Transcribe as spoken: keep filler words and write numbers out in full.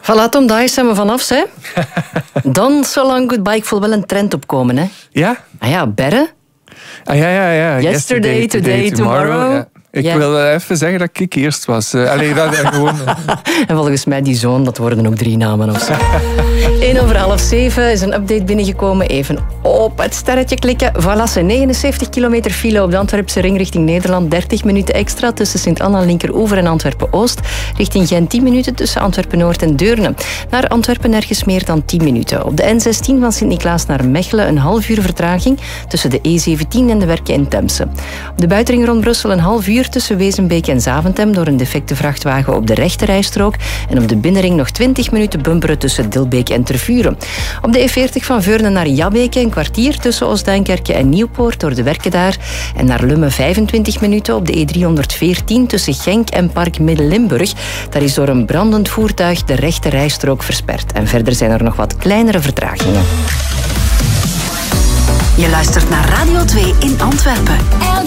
Voilà, Tom, daar zijn we vanaf, hè. Dan So Long Goodbye. Ik voel wel een trend opkomen, hè. Ja? Ah ja, Berre. Ah ja, ja, ja. Yesterday, Yesterday today, tomorrow. tomorrow. Ja. Ik ja. wil even zeggen dat ik eerst was. Uh, allee, dat, gewoon... En volgens mij die zoon, dat worden ook drie namen of zo. één over half zeven is een update binnengekomen. Even op het sterretje klikken. Voilà, negenenzeventig kilometer file op de Antwerpse ring richting Nederland. dertig minuten extra tussen Sint-Anna Linkeroever en Antwerpen-Oost. Richting Gent tien minuten tussen Antwerpen-Noord en Deurne. Naar Antwerpen nergens meer dan tien minuten. Op de N zestien van Sint-Niklaas naar Mechelen een half uur vertraging tussen de E zeventien en de Werken in Temse. Op de buitenring rond Brussel een half uur tussen Wezenbeek en Zaventem door een defecte vrachtwagen op de rechte rijstrook. En op de binnenring nog twintig minuten bumperen tussen Dilbeek en Tervuren. Op de E veertig van Veurne naar Jabbeke een kwartier tussen Oostduinkerke en Nieuwpoort door de werken daar. En naar Lummen vijfentwintig minuten op de E driehonderdveertien tussen Genk en Park Midden-Limburg. Daar is door een brandend voertuig de rechte rijstrook versperd. En verder zijn er nog wat kleinere vertragingen. Je luistert naar Radio twee in Antwerpen.